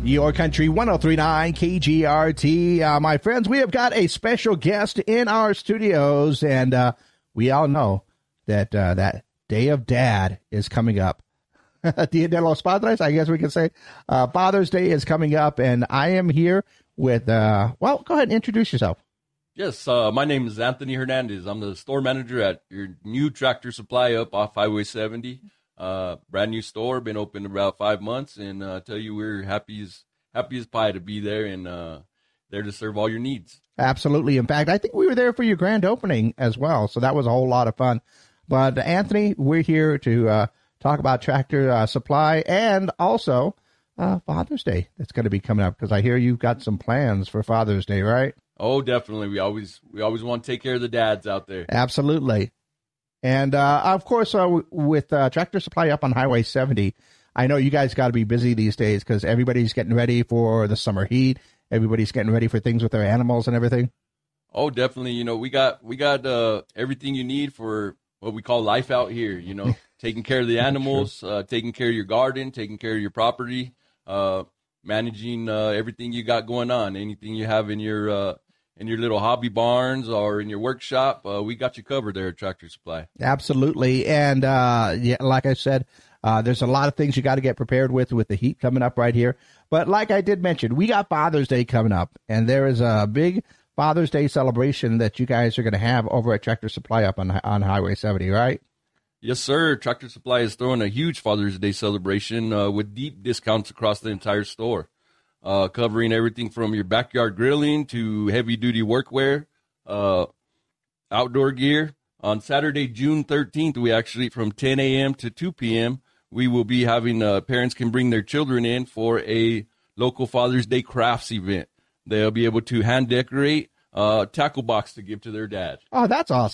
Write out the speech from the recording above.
Your Country 103.9 KGRT. My friends, we have got a special guest in our studios, and we all know that that Day of Dad is coming up. Dia de los Padres, I guess we can say. Father's Day is coming up, and I am here with, well, go ahead and introduce yourself. Yes, my name is Anthony Hernandez. I'm the store manager at your new Tractor Supply up off Highway 70. Brand new store, been open about 5 months, and I tell you, we're happy as pie to be there and there to serve all your needs. Absolutely. In fact, I think we were there for your grand opening as well, so that was a whole lot of fun. But Anthony, we're here to talk about Tractor Supply and also Father's Day that's going to be coming up, because I hear you've got some plans for Father's Day, right? Oh, definitely. We always want to take care of the dads out there. Absolutely. And, of course, with Tractor Supply up on Highway 70, I know you guys got to be busy these days because everybody's getting ready for the summer heat. Everybody's getting ready for things with their animals and everything. Oh, definitely. You know, we got everything you need for what we call life out here, you know, taking care of the animals, taking care of your garden, taking care of your property, managing everything you got going on, anything you have in your little hobby barns or in your workshop, we got you covered there at Tractor Supply. Absolutely. And, yeah, like I said, there's a lot of things you got to get prepared with the heat coming up right here. But like I did mention, we got Father's Day coming up, and there is a big Father's Day celebration that you guys are going to have over at Tractor Supply up on Highway 70, right? Yes, sir. Tractor Supply is throwing a huge Father's Day celebration with deep discounts across the entire store. Covering everything from your backyard grilling to heavy-duty workwear, outdoor gear. On Saturday, June 13th, we actually, from 10 a.m. to 2 p.m., we will be having parents can bring their children in for a local Father's Day crafts event. They'll be able to hand decorate a tackle box to give to their dad. Oh, that's awesome.